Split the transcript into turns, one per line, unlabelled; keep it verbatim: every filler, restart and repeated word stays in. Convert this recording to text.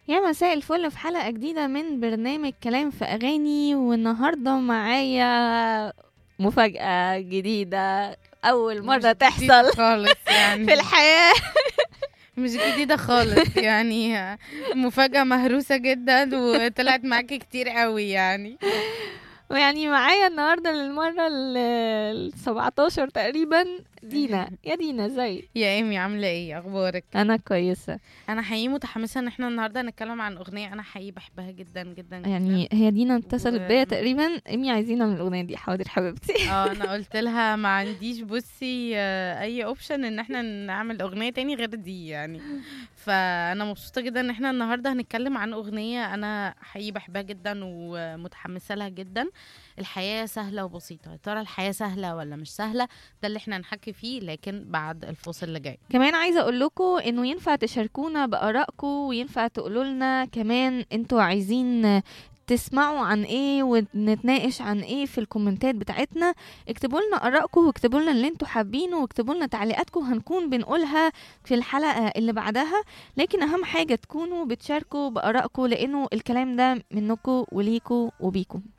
يا مساء الفل في حلقة جديدة من برنامج كلام في أغاني، والنهاردة معايا مفاجأة جديدة أول
مش
مرة
جديدة
تحصل
خالص
في
يعني
الحياة.
مش جديدة خالص يعني مفاجأة مهروسة جدا وطلعت معاكي كتير قوي يعني.
ويعني معايا النهاردة للمرة السبعتاشر تقريبا دينا. يا دينا ازيك؟
يا ايمي، عاملة ايه؟ اخبارك؟
أنا كويسة.
انا حقيقي متحمسة ان احنا النهاردة نتكلم عن اغنية انا حقيقي بحبها جدا جدا جدا.
يعني هي دينا اتصلت
و
بيا تقريبا، إمي عايزينها من الأغنية دي. حاضر حبيبتي.
اه انا قلت لها ما عنديش بصي آه، اي اوبشن ان احنا نعمل اغنية تاني غير دي يعني. فانا مبسوطة جدا ان احنا النهاردة هنتكلم عن اغنية انا حقيقي بحبها جدا ومتحمسة لها جدا. الحياة سهلة وبسيطة، يا ترى الحياة سهلة ولا مش سهلة؟ ده اللي احنا هنحكي فيه، لكن بعد الفاصل اللي جاي.
كمان عايزة اقول لكم انه ينفع تشاركونا بآرائكم، وينفع تقولوا لنا كمان انتوا عايزين تسمعوا عن ايه ونتناقش عن ايه في الكومنتات بتاعتنا. اكتبوا لنا آرائكم واكتبوا لنا اللي انتوا حابينه واكتبوا لنا تعليقاتكم، هنكون بنقولها في الحلقة اللي بعدها. لكن اهم حاجة تكونوا بتشاركوا بآرائكم، لانه الكلام ده منكم وليكم وبيكم.